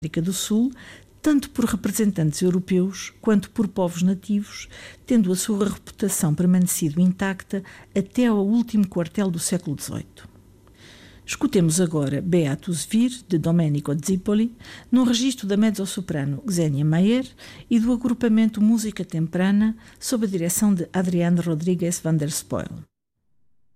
América do Sul, tanto por representantes europeus quanto por povos nativos, tendo a sua reputação permanecido intacta até ao último quartel do século XVIII. Escutemos agora Beatus Vir, de Domenico Zipoli, num registro da mezzo-soprano Xenia Maier e do agrupamento Música Temprana, sob a direção de Adriano Rodrigues van der Spoel.